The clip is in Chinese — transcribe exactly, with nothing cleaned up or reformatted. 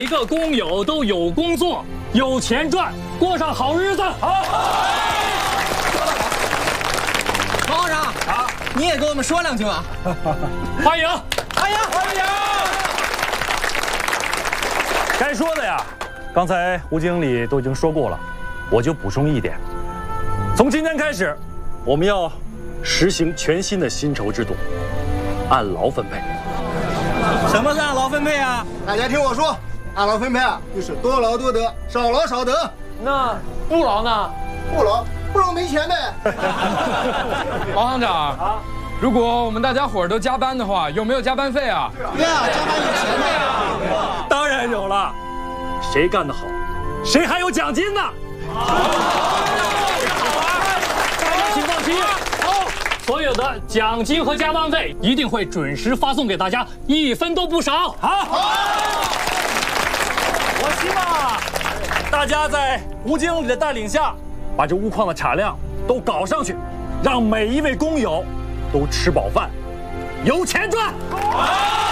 每个工友都有工作，有钱赚，过上好日子。好， 王校长啊，你也跟我们说两句嘛。 欢迎， 欢迎，欢迎。 该说的呀，刚才胡经理都已经说过了，我就补充一点：从今天开始，我们要实行全新的薪酬制度，按劳分配。 什么是按劳分配啊？ 大家听我说，按劳分配啊，就是多劳多得，少劳少得。 那不劳呢？ 不劳不劳没钱呗。 王行长啊，如果我们大家伙儿都加班的话，有没有加班费啊？ 对啊，加班有钱的。 当然有了，谁干得好，谁还有奖金呢。 大家请放心，好，所有的奖金和加班费一定会准时发送给大家，一分都不少。好， 我希望啊，大家在吴经理的带领下，把这钨矿的产量都搞上去，让每一位工友都吃饱饭，有钱赚。